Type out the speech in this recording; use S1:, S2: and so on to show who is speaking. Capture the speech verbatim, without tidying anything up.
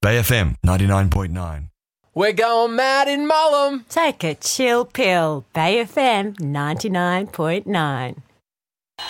S1: Bay F M ninety-nine point nine.
S2: We're going mad in Mullum.
S3: Take a chill pill. Bay F M ninety-nine point nine.